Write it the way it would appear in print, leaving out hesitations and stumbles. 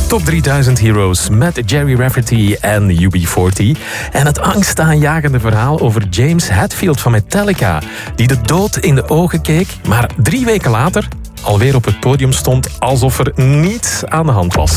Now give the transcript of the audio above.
Top 3000 Heroes met Jerry Rafferty en UB40. En het angstaanjagende verhaal over James Hetfield van Metallica, die de dood in de ogen keek, maar 3 weken later alweer op het podium stond alsof er niets aan de hand was.